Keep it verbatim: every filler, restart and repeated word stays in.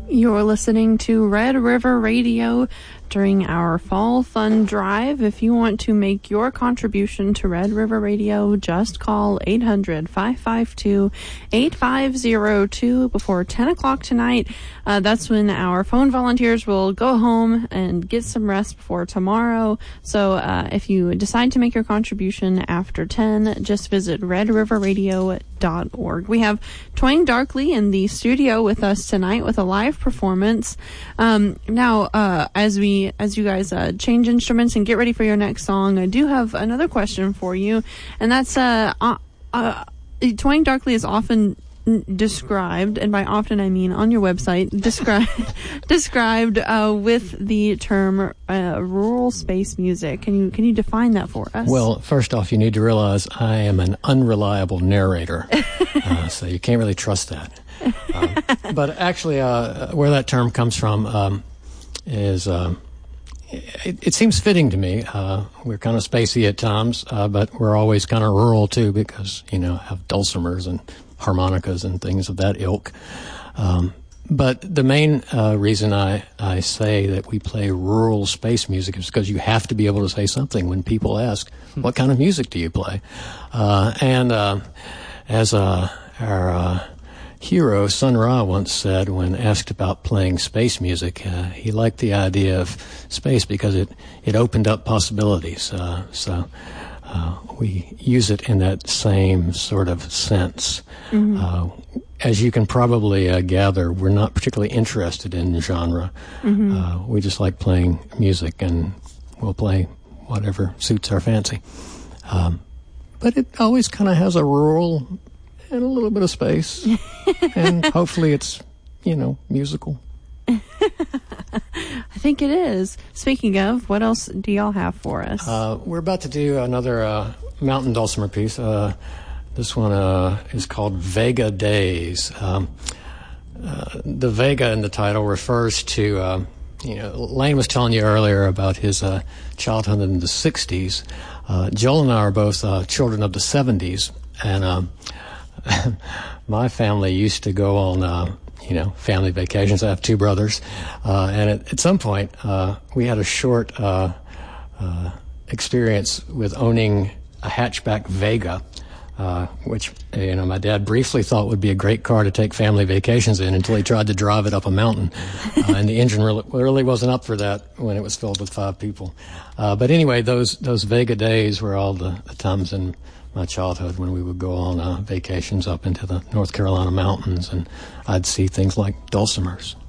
You're listening to Red River Radio during our Fall Fun Drive. If you want to make your contribution to Red River Radio, just call eight hundred, five five two, eight five zero two before ten o'clock tonight. Uh, that's when our phone volunteers will go home and get some rest before tomorrow. So uh, if you decide to make your contribution after ten, just visit red river radio dot org. We have Toying Darkly in the studio with us tonight with a live performance. Um, now, uh, as we as you guys uh, change instruments and get ready for your next song, I do have another question for you, and that's uh, uh, uh Toying Darkly is often described, and by often I mean on your website, described described uh, with the term uh, rural space music. Can you can you define that for us? Well, first off, you need to realize I am an unreliable narrator, uh, so you can't really trust that. Um, but actually, uh, where that term comes from um, is. Um, It, it seems fitting to me. Uh, we're kind of spacey at times, uh, but we're always kind of rural too, because, you know, have dulcimers and harmonicas and things of that ilk. Um, but the main uh, reason I, I say that we play rural space music is because you have to be able to say something when people ask, what kind of music do you play? Uh, and uh, as uh, our uh, hero Sun Ra once said when asked about playing space music, uh, he liked the idea of space because it, it opened up possibilities. Uh, so uh, we use it in that same sort of sense. Mm-hmm. Uh, as you can probably uh, gather, we're not particularly interested in genre. Mm-hmm. Uh, we just like playing music, and we'll play whatever suits our fancy. Um, but it always kind of has a rural and a little bit of space, and hopefully it's, you know, musical. I think it is. Speaking of, what else do y'all have for us? Uh, we're about to do another uh, mountain dulcimer piece. Uh, this one uh, is called Vega Days. Um, uh, the Vega in the title refers to, uh, you know, Lane was telling you earlier about his uh, childhood in the sixties. Uh, Joel and I are both uh, children of the seventies, and um, my family used to go on, uh, you know, family vacations. I have two brothers. Uh, and at, at some point, uh, we had a short uh, uh, experience with owning a hatchback Vega, uh, which, you know, my dad briefly thought would be a great car to take family vacations in until he tried to drive it up a mountain. Uh, and the engine really, really wasn't up for that when it was filled with five people. Uh, but anyway, those, those Vega days were all the, the times in my childhood when we would go on uh, vacations up into the North Carolina mountains, and I'd see things like dulcimers.